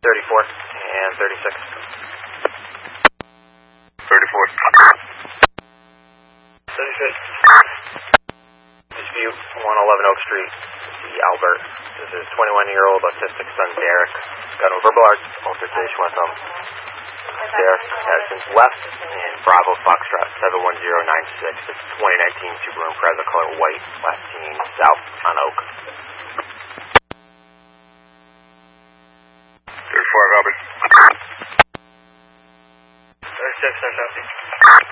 34 and 36. 34. 36. Dispute 111 Oak Street, Albert. This is 21-year-old autistic son Derek. Got a verbal altercation with him. Derek Addison's left, and Bravo Foxtrot 71096. It's 2019 Subaru Impreza color white, last seen south on Oak.